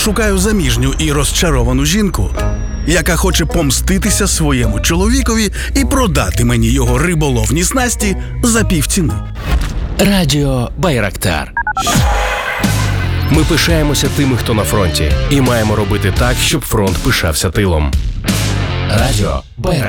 Шукаю заміжню і розчаровану жінку, яка хоче помститися своєму чоловікові і продати мені його риболовні снасті за півціни. Радіо Байрактар. Ми пишаємося тими, хто на фронті, і маємо робити так, щоб фронт пишався тилом. Радіо Байрактар.